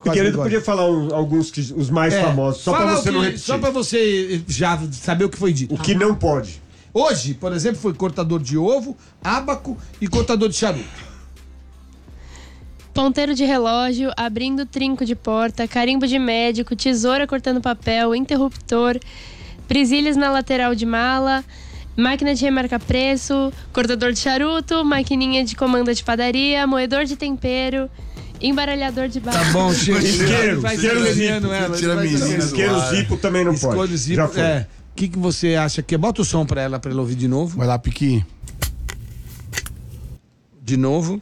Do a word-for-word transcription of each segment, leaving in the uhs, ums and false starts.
Figueiredo podia falar um, alguns que, os mais é, famosos, só pra você que, não repetir. Só pra você já saber o que foi dito. O que não pode. Hoje, por exemplo, foi cortador de ovo, ábaco e cortador de charuto. Ponteiro de relógio, abrindo trinco de porta, carimbo de médico, tesoura cortando papel, interruptor, presilhas na lateral de mala, máquina de remarcar preço, cortador de charuto, maquininha de comanda de padaria, moedor de tempero, embaralhador de barro. Tá bom, chega. Isqueiro, isqueiro zipo. Isqueiro zipo também não Escolho pode. Zipo, Já foi. é. O que, que você acha que é? Bota o som pra ela, pra ela ouvir de novo. Vai lá, Piqui. De novo.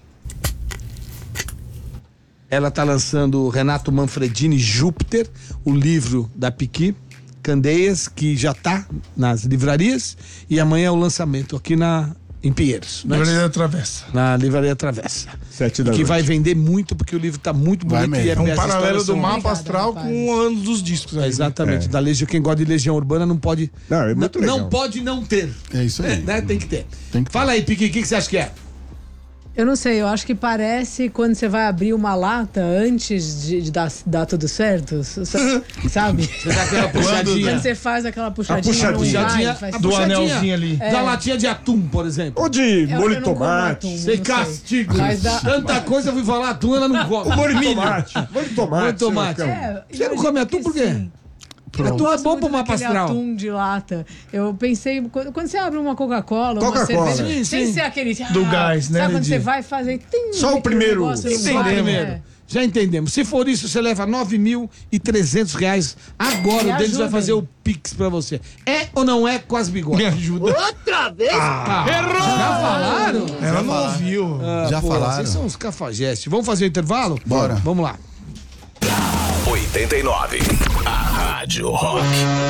Ela tá lançando Renato Manfredini Júpiter, o livro da Piqui, Candeias, que já tá nas livrarias, e amanhã é o lançamento aqui na, em Pinheiros. Né? Livraria Travessa. Na Livraria Travessa. Sete da que noite. vai vender muito, porque o livro tá muito bonito. E é, é um essa paralelo do são... mapa Obrigada, astral rapaz. com o ano dos discos. É, Aí, exatamente. É. Da Legião, quem gosta de Legião Urbana não pode... Não, é muito legal. Não pode não ter. É isso aí. É, né? Tem que ter. Tem que ter. Fala aí, Piqui, o que, que você acha que é? Eu não sei, eu acho que parece quando você vai abrir uma lata antes de, de dar, dar tudo certo, sabe? Você dá aquela puxadinha. Quando você faz aquela puxadinha, A puxadinha. não vai, Puxadinha, faz a do puxadinha anelzinho ali. Da latinha de atum, por exemplo. Ou de Eu- molho eu de não como tomate. atum. Sem não sei. castigo. Mas dá- Tanta coisa eu fui falar atum, ela não come. O molho de Milho. tomate. Molho de tomate. Molho de tomate. você vai ficar- É, Você não imagino come atum que por quê? sim. Atum é bom Muito pro mapa daquele astral. atum de lata. Eu pensei, quando, quando você abre uma Coca-Cola, uma Coca-Cola. cerveja, Sim, sem sim. ser aquele... Do ah, gás, né, Sabe quando Lidi? você vai fazer... tim, Só o aquele primeiro. negócio no Entendemos. vai, Primeiro. é. Já entendemos. Se for isso, você leva nove mil e trezentos reais. Agora Me o Denis vai ajudem. fazer o Pix pra você. É ou não é com as bigodes? Me ajuda. Ah, errou! Já falaram? Ela não ouviu. Ah, Já pô, falaram. Vocês são uns cafajestes. Vamos fazer o intervalo? Bora. Vamos lá. oitenta e nove. A Rádio Rock.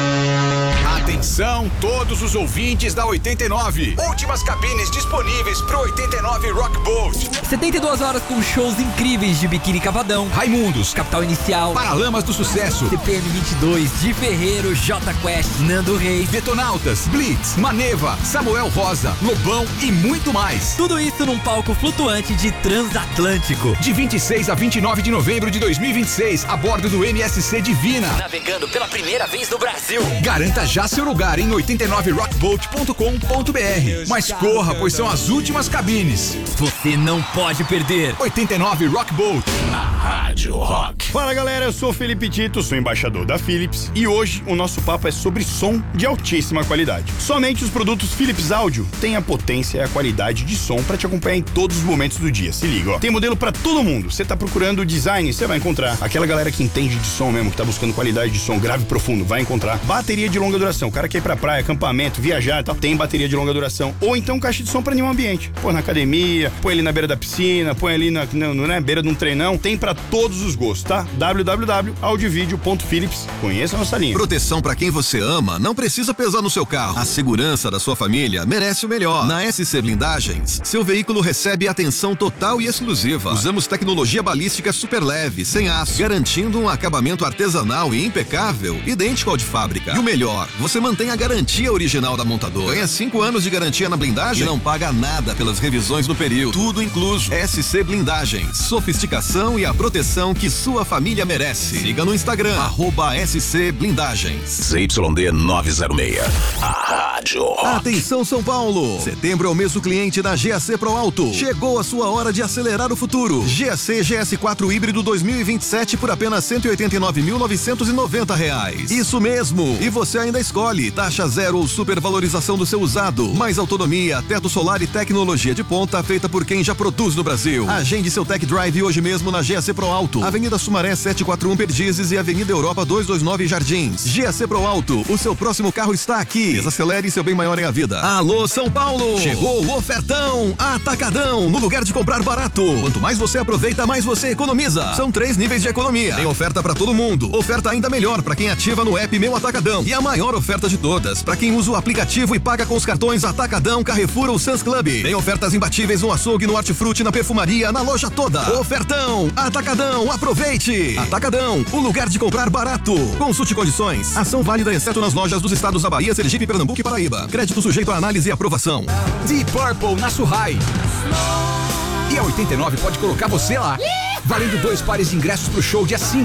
Atenção, todos os ouvintes da oitenta e nove. Últimas cabines disponíveis pro oitenta e nove Rock Boat. setenta e duas horas com shows incríveis de Biquíni Cavadão, Raimundos, Capital Inicial, Paralamas do Sucesso, C P M vinte e dois, Di Ferreiro, J Quest, Nando Reis. Detonautas, Blitz, Maneva, Samuel Rosa, Lobão e muito mais. Tudo isso num palco flutuante de Transatlântico. De vinte e seis a vinte e nove de novembro de dois mil e vinte e seis, a bordo do M S C Divina. Navegando pela primeira vez no Brasil. Garanta já seu lugar em oitenta e nove rockboat ponto com ponto b r. Mas corra, pois são as últimas cabines. Você não pode perder. oitenta e nove Rockboat. A Rádio Rock. Fala galera, eu sou o Felipe Tito, sou embaixador da Philips e hoje o nosso papo é sobre som de altíssima qualidade. Somente os produtos Philips Audio têm a potência e a qualidade de som para te acompanhar em todos os momentos do dia. Se liga, ó. Tem modelo para todo mundo. Você tá procurando design, você vai encontrar. Aquela galera que entende de som mesmo, que tá buscando qualidade de som grave e profundo, vai encontrar. Bateria de longa duração. O cara quer ir pra praia, acampamento, viajar e tal, tem bateria de longa duração. Ou então caixa de som para nenhum ambiente. Põe na academia, põe ali na beira da piscina, põe ali na, na, na beira de um treinão. Tem para todos os gostos, tá? w w w ponto audiovideo ponto philips. Conheça a nossa linha. Proteção para quem você ama não precisa pesar no seu carro. A segurança da sua família merece o melhor. Na S C Blindagens, seu veículo recebe atenção total e exclusiva. Usamos tecnologia balística super leve, sem aço, garantindo um acabamento artesanal e impecável, idêntico ao de fábrica. E o melhor, você mantém a garantia original da montadora. Ganha cinco anos de garantia na blindagem e não paga nada pelas revisões no período. Tudo incluso. S C Blindagens. Sofisticação e a proteção que sua família merece. Siga no Instagram, arroba S C Blindagens. Z Y D nove zero seis. A Rádio Rock. Atenção São Paulo! Setembro é o mês do cliente da G A C Pro Auto. Chegou a sua hora de acelerar o futuro. G A C G S quatro híbrido dois mil e vinte e sete por apenas cento e oitenta e nove mil novecentos e noventa reais. Isso mesmo! E você ainda escolhe taxa zero ou supervalorização do seu usado. Mais autonomia, teto solar e tecnologia de ponta feita por quem já produz no Brasil. Agende seu tech drive hoje mesmo na G A C Pro Auto. Avenida Sumaré setecentos e quarenta e um Perdizes e Avenida Europa duzentos e vinte e nove Jardins. G A C Pro Auto, o seu próximo carro está aqui. Desacelere, seu bem maior em a vida. Alô São Paulo! Chegou o ofertão Atacadão, no lugar de comprar barato. Quanto mais você aproveita, mais você economiza. São três níveis de economia. Tem oferta para todo mundo. Oferta ainda melhor para quem ativa no app Meu Atacadão. E a maior oferta de todas para quem usa o aplicativo e paga com os cartões Atacadão, Carrefour ou Sam's Club. Tem ofertas imbatíveis no açougue, no hortifruti, na perfumaria, na loja toda. Ofertão Atacadão, aproveite! Atacadão, o lugar de comprar barato. Consulte condições. Ação válida exceto nas lojas dos estados da Bahia, Sergipe, Pernambuco e Paraíba. Crédito sujeito a análise e aprovação. Deep Purple na Surrai. E a oitenta e nove pode colocar você lá. Valendo dois pares de ingressos pro show dia cinco